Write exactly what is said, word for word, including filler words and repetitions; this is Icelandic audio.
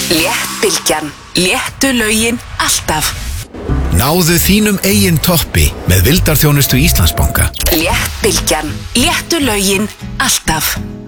Léttbylgjan. Léttu lögin alltaf. Náðu þínum eigin toppi með vildarþjónustu Íslandsbanka. Léttbylgjan. Léttu lögin alltaf.